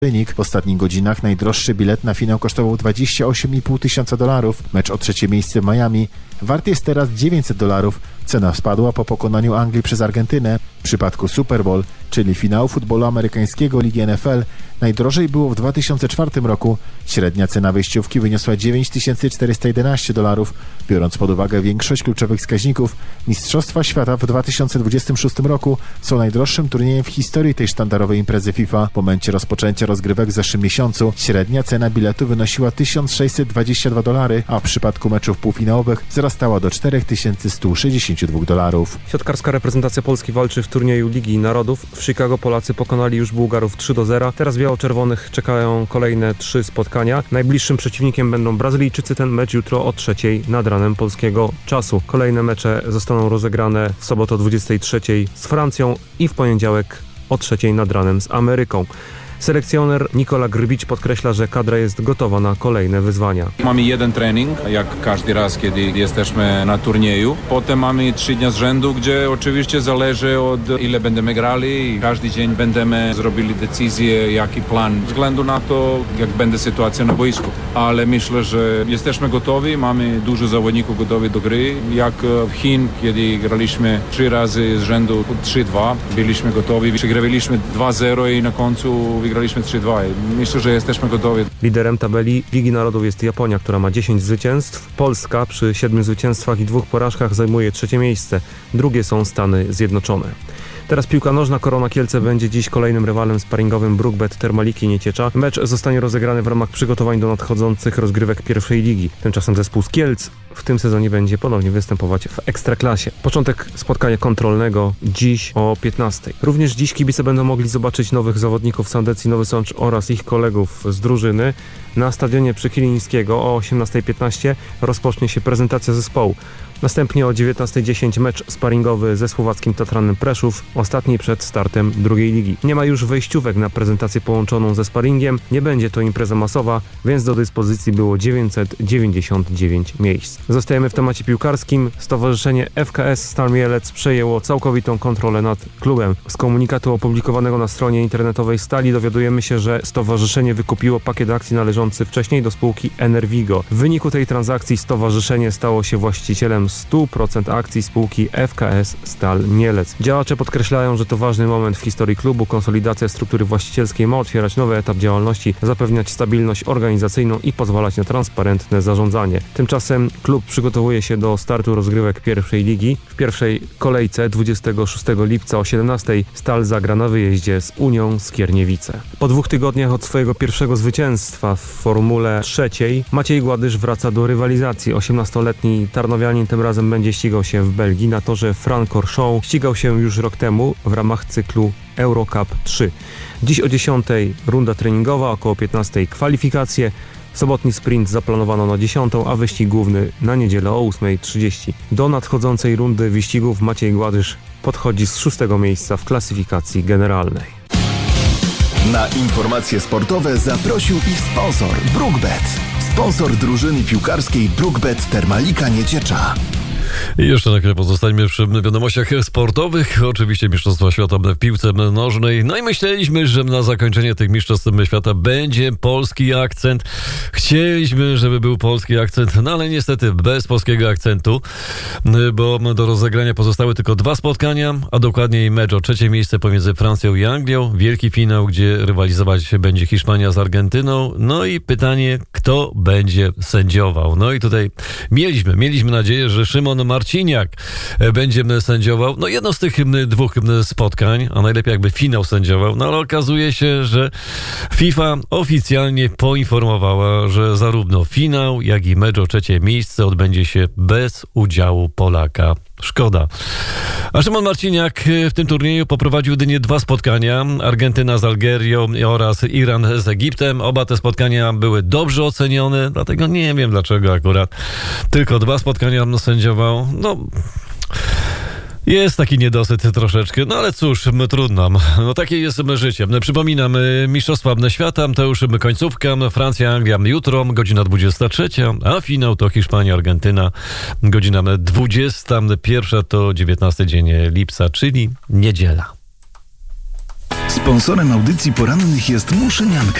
wynik. W ostatnich godzinach najdroższy bilet na finał kosztował $28,5 tysiąca. Mecz o trzecie miejsce w Miami wart jest teraz $900. Cena spadła po pokonaniu Anglii przez Argentynę. W przypadku Super Bowl, czyli finału futbolu amerykańskiego Ligi NFL, najdrożej było w 2004 roku. Średnia cena wejściówki wyniosła $9,411. Biorąc pod uwagę większość kluczowych wskaźników, Mistrzostwa Świata w 2026 roku są najdroższym turniejem w historii tej sztandarowej imprezy FIFA. W momencie rozpoczęcia rozgrywek w zeszłym miesiącu średnia cena biletu wynosiła $1,622, a w przypadku meczów półfinałowych wzrastała do $4,162. Siatkarska reprezentacja Polski walczy w turnieju Ligi Narodów. W Chicago Polacy pokonali już Bułgarów 3-0. Teraz biało-czerwonych czekają kolejne 3 spotkania. Najbliższym przeciwnikiem będą Brazylijczycy. Ten mecz jutro o 3:00 nad ranem polskiego czasu. Kolejne mecze zostaną rozegrane w sobotę o 23:00 z Francją i w poniedziałek o 3:00 nad ranem z Ameryką. Selekcjoner Nikola Grbić podkreśla, że kadra jest gotowa na kolejne wyzwania. Mamy jeden trening, jak każdy raz, kiedy jesteśmy na turnieju. Potem mamy 3 dni z rzędu, gdzie oczywiście zależy od ile będziemy grali. Każdy dzień będziemy zrobili decyzję, jaki plan, względu na to, jak będzie sytuacja na boisku. Ale myślę, że jesteśmy gotowi, mamy dużo zawodników gotowych do gry. Jak w Chin, kiedy graliśmy 3 razy z rzędu 3-2, byliśmy gotowi, przegrywaliśmy 2-0 i na końcu wygraliśmy 3-2. Myślę, że jesteśmy gotowi. Liderem tabeli Ligi Narodów jest Japonia, która ma 10 zwycięstw. Polska przy 7 zwycięstwach i 2 porażkach zajmuje 3. miejsce. Drugie są Stany Zjednoczone. Teraz piłka nożna. Korona Kielce będzie dziś kolejnym rywalem sparingowym BrookBet Termaliki Nieciecza. Mecz zostanie rozegrany w ramach przygotowań do nadchodzących rozgrywek pierwszej ligi. Tymczasem zespół z Kielc w tym sezonie będzie ponownie występować w Ekstraklasie. Początek spotkania kontrolnego dziś o 15:00. Również dziś kibice będą mogli zobaczyć nowych zawodników Sandecji Nowy Sącz oraz ich kolegów z drużyny. Na stadionie przy Kilińskiego o 18:15 rozpocznie się prezentacja zespołu. Następnie o 19:10 mecz sparingowy ze słowackim Tatranem Preszów, ostatni przed startem drugiej ligi. Nie ma już wejściówek na prezentację połączoną ze sparingiem, nie będzie to impreza masowa, więc do dyspozycji było 999 miejsc. Zostajemy w temacie piłkarskim. Stowarzyszenie FKS Stal Mielec przejęło całkowitą kontrolę nad klubem. Z komunikatu opublikowanego na stronie internetowej Stali dowiadujemy się, że stowarzyszenie wykupiło pakiet akcji należący wcześniej do spółki Enervigo. W wyniku tej transakcji stowarzyszenie stało się właścicielem 100% akcji spółki FKS Stal Mielec. Działacze podkreślają, że to ważny moment w historii klubu. Konsolidacja struktury właścicielskiej ma otwierać nowy etap działalności, zapewniać stabilność organizacyjną i pozwalać na transparentne zarządzanie. Tymczasem klub przygotowuje się do startu rozgrywek pierwszej ligi. W pierwszej kolejce 26 lipca o 17:00 Stal zagra na wyjeździe z Unią Skierniewice. Po 2 tygodniach od swojego pierwszego zwycięstwa w Formule 3 Maciej Gładysz wraca do rywalizacji. 18-letni Tarnowianin tym razem będzie ścigał się w Belgii na torze Francorchamps. Ścigał się już rok temu w ramach cyklu Eurocup 3. Dziś o 10:00 runda treningowa, około 15:00 kwalifikacje. Sobotni sprint zaplanowano na 10:00, a wyścig główny na niedzielę o 8:30. Do nadchodzącej rundy wyścigów Maciej Gładysz podchodzi z 6. miejsca w klasyfikacji generalnej. Na informacje sportowe zaprosił ich sponsor BrookBet. Sponsor drużyny piłkarskiej BrookBet Termalika Nieciecza. I jeszcze na chwilę pozostańmy przy wiadomościach sportowych. Oczywiście Mistrzostwa Świata w piłce nożnej. No i myśleliśmy, że na zakończenie tych Mistrzostw Świata będzie polski akcent. Chcieliśmy, żeby był polski akcent, no ale niestety bez polskiego akcentu, bo do rozegrania pozostały tylko 2 spotkania, a dokładniej mecz o 3. miejsce pomiędzy Francją i Anglią. Wielki finał, gdzie rywalizować będzie Hiszpania z Argentyną. No i pytanie, kto będzie sędziował. No i tutaj mieliśmy nadzieję, że Szymon Marciniak będzie sędziował. No jedno z tych 2 spotkań, a najlepiej jakby finał sędziował. No ale okazuje się, że FIFA oficjalnie poinformowała, że zarówno finał, jak i mecz o 3. miejsce odbędzie się bez udziału Polaka. Szkoda. A Szymon Marciniak w tym turnieju poprowadził jedynie 2 spotkania. Argentyna z Algerią oraz Iran z Egiptem. Oba te spotkania były dobrze ocenione, dlatego nie wiem dlaczego akurat tylko 2 spotkania sędziował. No... Jest taki niedosyt troszeczkę, no ale cóż, trudno. No takie jest życie. Przypominam, Mistrzostwa Świata to już końcówka. Francja, Anglia jutro, godzina 23, a finał to Hiszpania, Argentyna, godzina 21 to 19 dzień lipca, czyli niedziela. Sponsorem audycji porannych jest Muszynianka.